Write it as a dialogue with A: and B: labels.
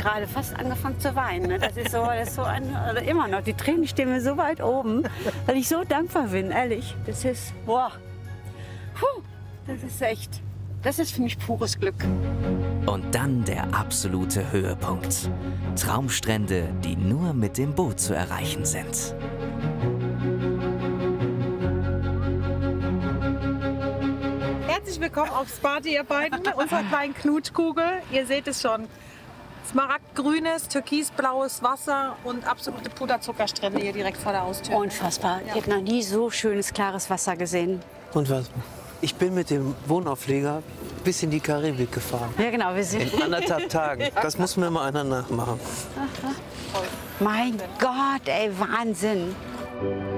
A: gerade fast angefangen zu weinen. Ne? Das ist so also immer noch. Die Tränen stehen mir so weit oben, weil ich so dankbar bin, ehrlich. Das ist, boah, puh, das ist echt, das ist für mich pures Glück.
B: Und dann der absolute Höhepunkt. Traumstrände, die nur mit dem Boot zu erreichen sind.
C: Herzlich willkommen aufs Party, ihr beiden, mit unserer kleinen Knutschkugel. Ihr seht es schon. Smaragdgrünes, türkisblaues Wasser und absolute Puderzuckerstrände hier direkt vor der Haustür.
A: Unfassbar. Ich habe noch nie so schönes, klares Wasser gesehen.
D: Und was? Ich bin mit dem Wohnaufleger bis in die Karibik gefahren.
A: Ja, genau, wir sind.
D: In 1,5 Tagen. Das muss mir mal einer nachmachen.
A: Mein Gott, ey, Wahnsinn.